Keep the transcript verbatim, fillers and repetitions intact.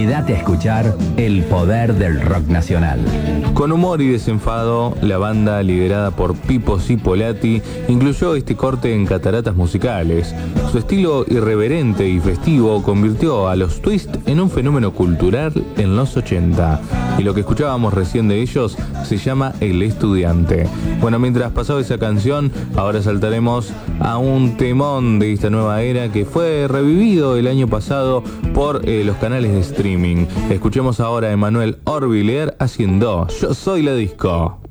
Quédate a escuchar el poder del rock nacional. Con humor y desenfado, la banda liderada por Pipo Cipolati incluyó este corte en Cataratas Musicales. Su estilo irreverente y festivo convirtió a los Twist en un fenómeno cultural en los ochenta. Y lo que escuchábamos recién de ellos se llama El Estudiante. Bueno, mientras pasaba esa canción, ahora saltaremos a un temón de esta nueva era que fue revivido el año pasado por eh, los canales de streaming. Escuchemos ahora a Emanuel Orbilier haciendo Yo Soy la Disco.